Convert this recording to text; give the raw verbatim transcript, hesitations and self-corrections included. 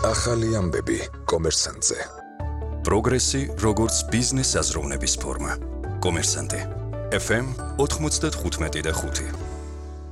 ახალი ამბები კომერსანტზე. პროგრესი როგორც ბიზნეს აზროვნების ფორმა. კომერსანტი. ეფ ემ ოთხმოცდათხუთმეტი და ხუთი.